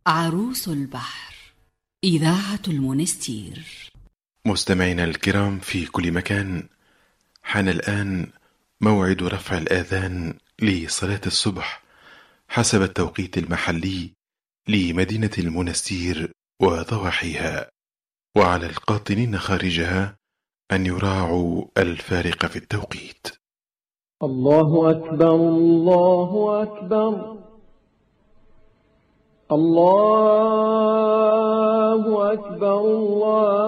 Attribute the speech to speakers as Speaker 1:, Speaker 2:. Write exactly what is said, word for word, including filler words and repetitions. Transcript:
Speaker 1: عروس البحر، إذاعة المونستير.
Speaker 2: مستمعينا الكرام في كل مكان، حان الآن موعد رفع الآذان لصلاة الصبح حسب التوقيت المحلي لمدينة المونستير وضواحيها، وعلى القاطنين خارجها أن يراعوا الفارق في التوقيت.
Speaker 3: الله أكبر، الله أكبر، الله أكبر، الله